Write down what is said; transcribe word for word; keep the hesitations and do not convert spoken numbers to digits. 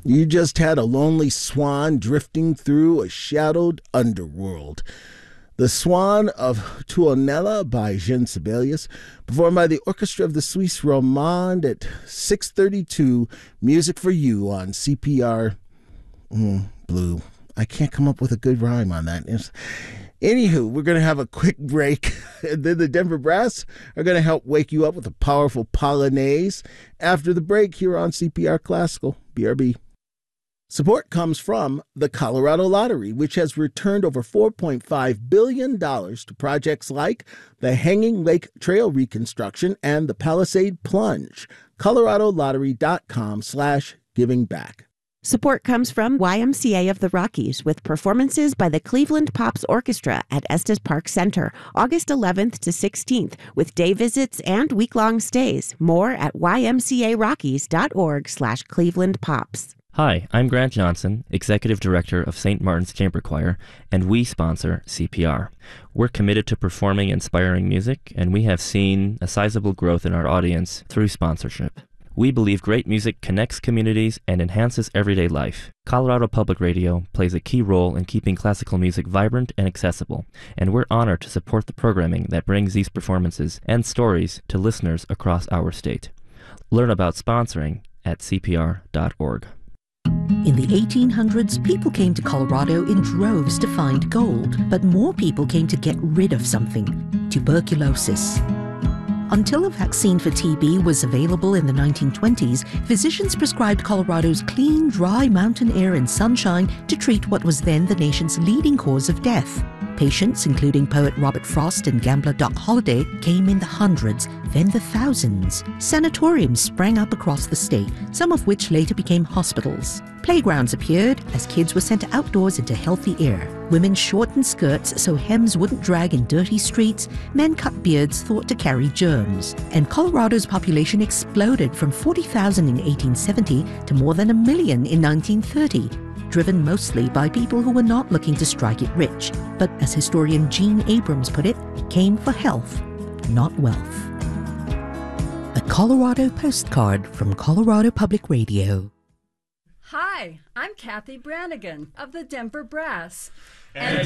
You just had a lonely swan drifting through a shadowed underworld. The Swan of Tuonela by Jean Sibelius, performed by the Orchestra of the Suisse Romande at six thirty-two, Music for You on C P R mm, Blue. I can't come up with a good rhyme on that. It's, anywho, we're going to have a quick break, and then the Denver Brass are going to help wake you up with a powerful Polonaise after the break here on C P R Classical. B R B. Support comes from the Colorado Lottery, which has returned over four point five billion dollars to projects like the Hanging Lake Trail reconstruction and the Palisade Plunge. ColoradoLottery.com slash giving back. Support comes from Y M C A of the Rockies with performances by the Cleveland Pops Orchestra at Estes Park Center, August eleventh to sixteenth, with day visits and week-long stays. More at ymcarockies.org slash Cleveland Pops. Hi, I'm Grant Johnson, Executive Director of Saint Martin's Chamber Choir, and we sponsor C P R. We're committed to performing inspiring music, and we have seen a sizable growth in our audience through sponsorship. We believe great music connects communities and enhances everyday life. Colorado Public Radio plays a key role in keeping classical music vibrant and accessible, and we're honored to support the programming that brings these performances and stories to listeners across our state. Learn about sponsoring at C P R dot org. In the eighteen hundreds, people came to Colorado in droves to find gold, but more people came to get rid of something: tuberculosis. Until a vaccine for T B was available in the nineteen twenties, physicians prescribed Colorado's clean, dry mountain air and sunshine to treat what was then the nation's leading cause of death. Patients, including poet Robert Frost and gambler Doc Holliday, came in the hundreds, then the thousands. Sanatoriums sprang up across the state, some of which later became hospitals. Playgrounds appeared as kids were sent outdoors into healthy air. Women shortened skirts so hems wouldn't drag in dirty streets. Men cut beards thought to carry germs. And Colorado's population exploded from forty thousand in eighteen seventy to more than a million in nineteen thirty. Driven mostly by people who were not looking to strike it rich, but as historian Gene Abrams put it, came for health, not wealth. A Colorado postcard from Colorado Public Radio. Hi, I'm Kathy Brannigan of the Denver Brass. And